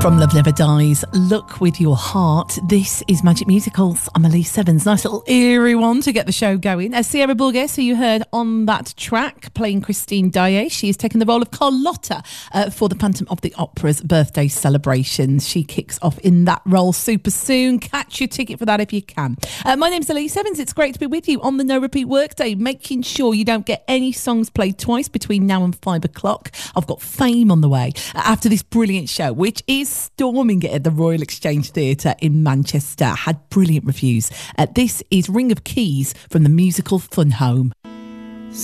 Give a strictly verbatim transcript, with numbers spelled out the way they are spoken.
From Love Never Dies, Look With Your Heart. This is Magic Musicals. I'm Elise Evans. Nice little eerie one to get the show going. As Sierra Burgess, who you heard on that track, playing Christine Daae, she has taken the role of Carlotta uh, for the Phantom of the Opera's birthday celebrations. She kicks off in that role super soon. Catch your ticket for that if you can. Uh, my name's Elise Evans. It's great to be with you on the No Repeat Workday, making sure you don't get any songs played twice between now and five o'clock. I've got Fame on the way uh, after this brilliant show, which is storming it at the Royal Exchange Theatre in Manchester. Had brilliant reviews. Uh, this is Ring of Keys from the musical Fun Home.